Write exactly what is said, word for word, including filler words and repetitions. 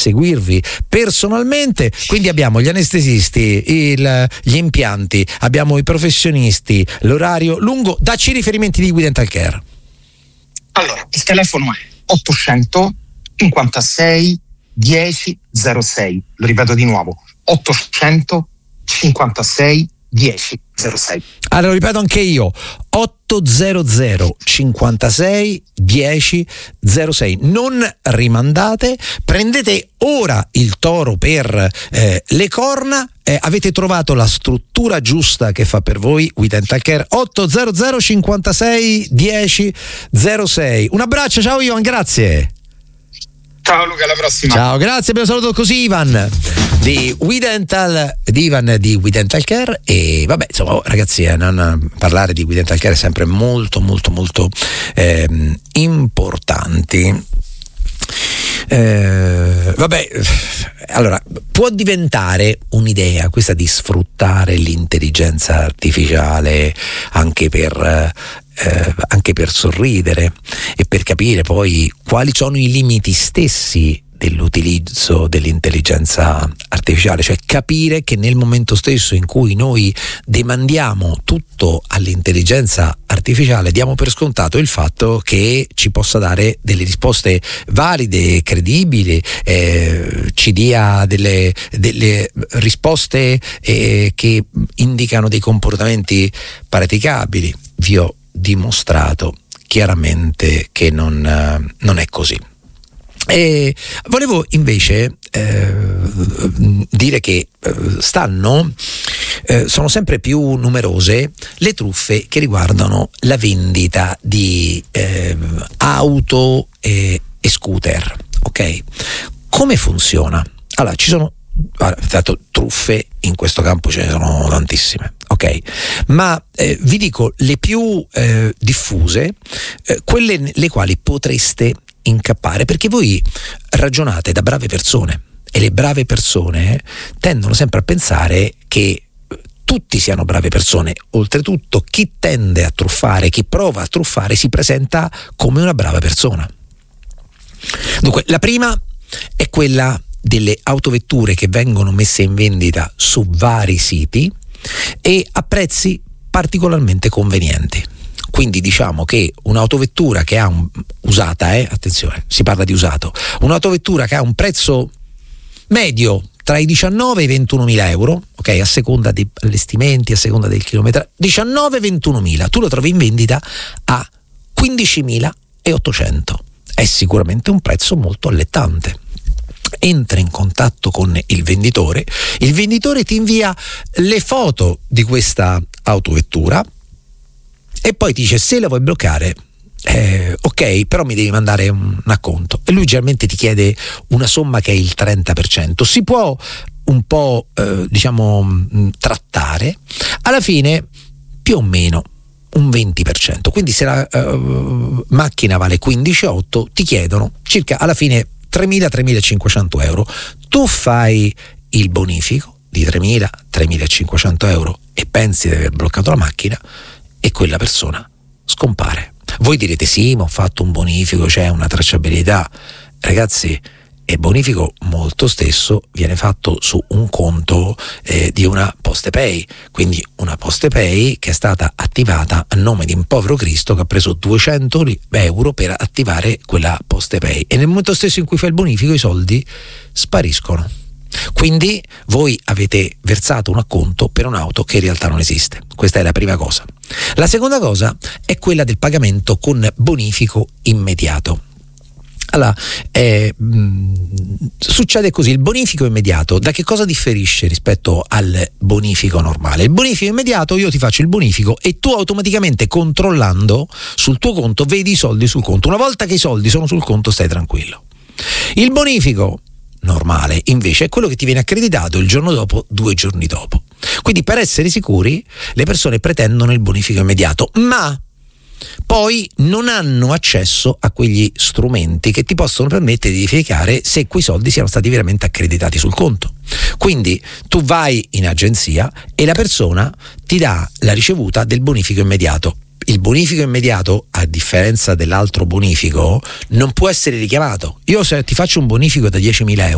seguirvi personalmente. Quindi abbiamo gli anestesisti, il, gli impianti, abbiamo i professionisti, l'orario lungo. Dacci i riferimenti di We Dental Care. Allora, il telefono è ottocento cinquantasei dieci zero sei, lo ripeto di nuovo, ottocento cinquantasei dieci zero sei. Allora, ripeto anche io, ottocento cinquantasei dieci zero sei. Non rimandate, prendete ora il toro per eh, le corna. Eh, avete trovato la struttura giusta che fa per voi We Dental Care. Ottocento cinquantasei dieci zero sei. Un abbraccio, ciao Ivan, grazie. Ciao Luca, alla prossima. Ciao, grazie, abbiamo salutato così Ivan di We Dental, di Ivan di We Dental Care. E vabbè, insomma, oh, ragazzi, eh, non parlare di We Dental Care è sempre molto molto molto ehm, importanti. Eh, vabbè, allora può diventare un'idea questa di sfruttare l'intelligenza artificiale anche per eh, anche per sorridere e per capire poi quali sono i limiti stessi dell'utilizzo dell'intelligenza artificiale, cioè capire che nel momento stesso in cui noi demandiamo tutto all'intelligenza artificiale diamo per scontato il fatto che ci possa dare delle risposte valide, credibili, eh, ci dia delle, delle risposte eh, che indicano dei comportamenti praticabili. Vi ho dimostrato chiaramente che non, eh, non è così. E volevo invece eh, dire che eh, stanno eh, sono sempre più numerose le truffe che riguardano la vendita di eh, auto e, e scooter. Ok? Come funziona? Allora, ci sono dato truffe, in questo campo ce ne sono tantissime, ok? Ma eh, vi dico le più eh, diffuse, eh, quelle nelle quali potreste incappare, perché voi ragionate da brave persone e le brave persone tendono sempre a pensare che tutti siano brave persone. Oltretutto, chi tende a truffare, chi prova a truffare, si presenta come una brava persona. Dunque, la prima è quella delle autovetture che vengono messe in vendita su vari siti e a prezzi particolarmente convenienti. Quindi diciamo che un'autovettura che ha un usata, eh, attenzione, si parla di usato, un'autovettura che ha un prezzo medio tra i diciannove e i ventunomila euro, ok, a seconda dei allestimenti, a seconda del chilometraggio, diciannove e ventunomila, tu lo trovi in vendita a quindicimilaottocento. È sicuramente un prezzo molto allettante. Entra in contatto con il venditore, il venditore ti invia le foto di questa autovettura e poi ti dice: se la vuoi bloccare, eh, ok, però mi devi mandare un acconto. E lui generalmente ti chiede una somma che è il trenta per cento. Si può un po' eh, diciamo mh, trattare, alla fine più o meno un venti per cento. Quindi se la uh, macchina vale quindici virgola otto, ti chiedono circa alla fine tremila tremilacinquecento euro. Tu fai il bonifico di tremila tremilacinquecento euro e pensi di aver bloccato la macchina e quella persona scompare. Voi direte: sì, ma ho fatto un bonifico, c'è una tracciabilità. Ragazzi, e bonifico molto spesso viene fatto su un conto eh, di una PostePay, quindi una PostePay che è stata attivata a nome di un povero Cristo che ha preso duecento euro per attivare quella PostePay, e nel momento stesso in cui fa il bonifico i soldi spariscono. Quindi voi avete versato un acconto per un'auto che in realtà non esiste. Questa è la prima cosa. La seconda cosa è quella del pagamento con bonifico immediato. Allora, eh, mh, succede così: il bonifico immediato da che cosa differisce rispetto al bonifico normale? Il bonifico immediato, io ti faccio il bonifico e tu automaticamente, controllando sul tuo conto, vedi i soldi sul conto. Una volta che i soldi sono sul conto, stai tranquillo. Il bonifico normale invece è quello che ti viene accreditato il giorno dopo, due giorni dopo. Quindi, per essere sicuri, le persone pretendono il bonifico immediato, ma poi non hanno accesso a quegli strumenti che ti possono permettere di verificare se quei soldi siano stati veramente accreditati sul conto. Quindi tu vai in agenzia e la persona ti dà la ricevuta del bonifico immediato. Il bonifico immediato, a differenza dell'altro bonifico, non può essere richiamato. Io se ti faccio un bonifico da diecimila euro